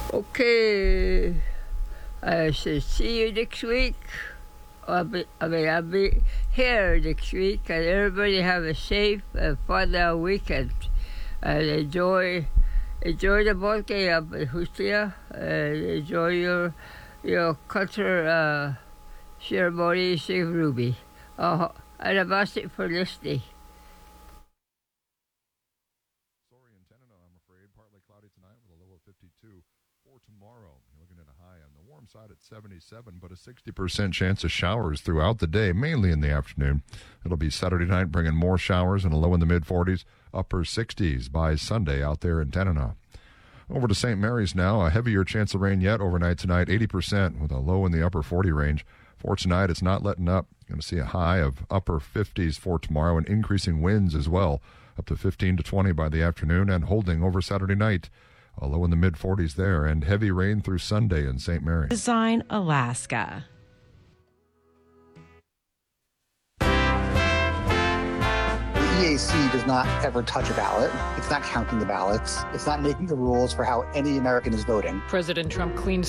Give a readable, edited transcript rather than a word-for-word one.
Okay. I shall see you next week. I'll be here next week, and everybody have a safe and fun weekend. And enjoy the birthday of Hustia, and enjoy your culture ceremony, St. Ruby. And I'm asking for listening. Sorry, in Tanana, I'm afraid. Partly cloudy tonight with a low of 52. For tomorrow, you're looking at a high on the warm side at 77, but a 60% chance of showers throughout the day, mainly in the afternoon. It'll be Saturday night, bringing more showers and a low in the mid-40s, upper 60s by Sunday out there in Tanana. Over to St. Mary's now. A heavier chance of rain yet overnight tonight, 80% with a low in the upper 40 range. For tonight, it's not letting up. Going to see a high of upper 50s for tomorrow and increasing winds as well, up to 15 to 20 by the afternoon and holding over Saturday night. A low in the mid-40s there, and heavy rain through Sunday in St. Mary's. Design Alaska. EAC does not ever touch a ballot. It's not counting the ballots. It's not making the rules for how any American is voting. President Trump cleaned